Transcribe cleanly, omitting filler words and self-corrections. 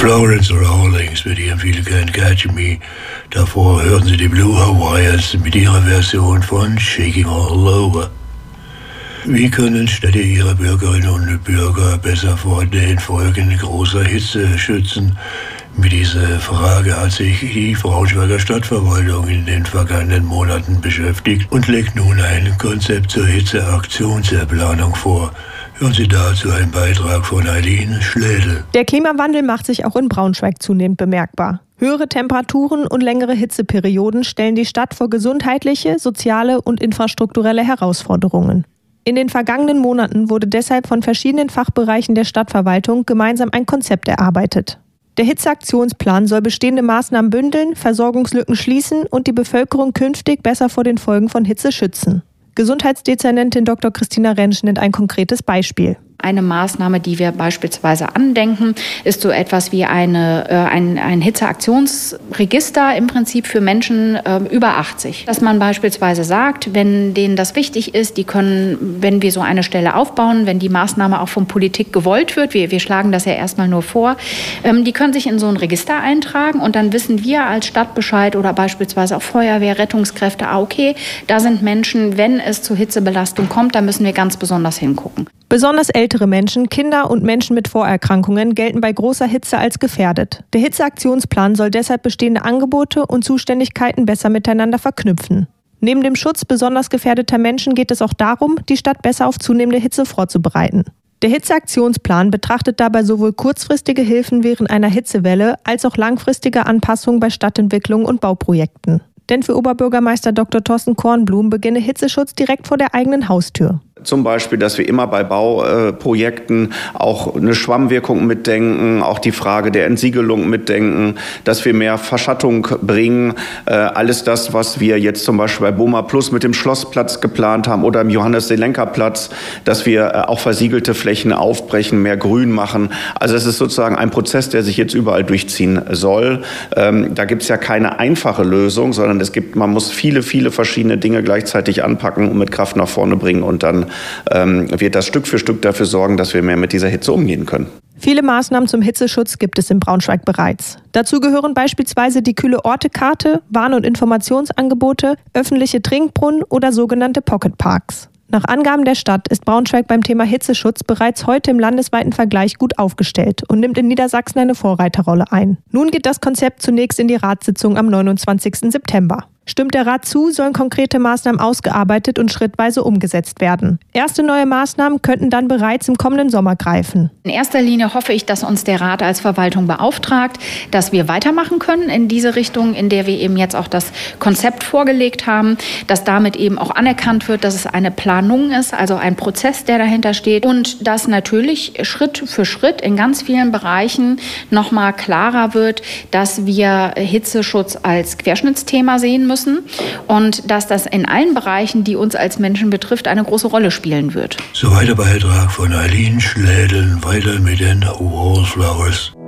Florence Rawlings mit ihrem Feel Can't Catch Me. Davor hörten Sie die Blue Hawaiians mit ihrer Version von Shaking All Over. Wie können Städte ihre Bürgerinnen und Bürger besser vor den Folgen großer Hitze schützen? Mit dieser Frage hat sich die Braunschweiger Stadtverwaltung in den vergangenen Monaten beschäftigt und legt nun ein Konzept zur Hitzeaktionsplanung vor. Hören Sie dazu einen Beitrag von Eileen Schlädel. Der Klimawandel macht sich auch in Braunschweig zunehmend bemerkbar. Höhere Temperaturen und längere Hitzeperioden stellen die Stadt vor gesundheitliche, soziale und infrastrukturelle Herausforderungen. In den vergangenen Monaten wurde deshalb von verschiedenen Fachbereichen der Stadtverwaltung gemeinsam ein Konzept erarbeitet. Der Hitzeaktionsplan soll bestehende Maßnahmen bündeln, Versorgungslücken schließen und die Bevölkerung künftig besser vor den Folgen von Hitze schützen. Gesundheitsdezernentin Dr. Christina Rentsch nennt ein konkretes Beispiel. Eine Maßnahme, die wir beispielsweise andenken, ist so etwas wie ein Hitzeaktionsregister im Prinzip für Menschen über 80. Dass man beispielsweise sagt, wenn denen das wichtig ist, die können, wenn wir so eine Stelle aufbauen, wenn die Maßnahme auch von Politik gewollt wird, wir schlagen das ja erstmal nur vor, die können sich in so ein Register eintragen und dann wissen wir als Stadt Bescheid oder beispielsweise auch Feuerwehr, Rettungskräfte, okay, da sind Menschen, wenn es zu Hitzebelastung kommt, da müssen wir ganz besonders hingucken. Besonders ältere Menschen, Kinder und Menschen mit Vorerkrankungen gelten bei großer Hitze als gefährdet. Der Hitzeaktionsplan soll deshalb bestehende Angebote und Zuständigkeiten besser miteinander verknüpfen. Neben dem Schutz besonders gefährdeter Menschen geht es auch darum, die Stadt besser auf zunehmende Hitze vorzubereiten. Der Hitzeaktionsplan betrachtet dabei sowohl kurzfristige Hilfen während einer Hitzewelle als auch langfristige Anpassungen bei Stadtentwicklung und Bauprojekten. Denn für Oberbürgermeister Dr. Thorsten Kornblum beginne Hitzeschutz direkt vor der eigenen Haustür. Zum Beispiel, dass wir immer bei Bauprojekten auch eine Schwammwirkung mitdenken, auch die Frage der Entsiegelung mitdenken, dass wir mehr Verschattung bringen. Alles das, was wir jetzt zum Beispiel bei Boma Plus mit dem Schlossplatz geplant haben oder im Johannes-Selenka-Platz, dass wir auch versiegelte Flächen aufbrechen, mehr Grün machen. Also es ist sozusagen ein Prozess, der sich jetzt überall durchziehen soll. Da gibt es ja keine einfache Lösung, sondern man muss viele, viele verschiedene Dinge gleichzeitig anpacken und mit Kraft nach vorne bringen und dann wird das Stück für Stück dafür sorgen, dass wir mehr mit dieser Hitze umgehen können. Viele Maßnahmen zum Hitzeschutz gibt es in Braunschweig bereits. Dazu gehören beispielsweise die Kühle-Orte-Karte, Warn- und Informationsangebote, öffentliche Trinkbrunnen oder sogenannte Pocketparks. Nach Angaben der Stadt ist Braunschweig beim Thema Hitzeschutz bereits heute im landesweiten Vergleich gut aufgestellt und nimmt in Niedersachsen eine Vorreiterrolle ein. Nun geht das Konzept zunächst in die Ratssitzung am 29. September. Stimmt der Rat zu, sollen konkrete Maßnahmen ausgearbeitet und schrittweise umgesetzt werden. Erste neue Maßnahmen könnten dann bereits im kommenden Sommer greifen. In erster Linie hoffe ich, dass uns der Rat als Verwaltung beauftragt, dass wir weitermachen können in diese Richtung, in der wir eben jetzt auch das Konzept vorgelegt haben, dass damit eben auch anerkannt wird, dass es eine Planung ist, also ein Prozess, der dahinter steht und dass natürlich Schritt für Schritt in ganz vielen Bereichen nochmal klarer wird, dass wir Hitzeschutz als Querschnittsthema sehen müssen und dass das in allen Bereichen, die uns als Menschen betrifft, eine große Rolle spielen wird. Soweit der Beitrag von Eileen Schlädel, weiter mit den Wallflowers.